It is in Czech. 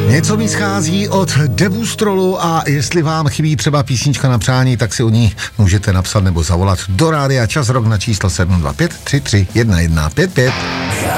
Něco mi schází od Debustrolu a jestli vám chybí třeba písnička na přání, tak si o ní můžete napsat nebo zavolat do rádia Čas Rock na číslo 725 33 1155.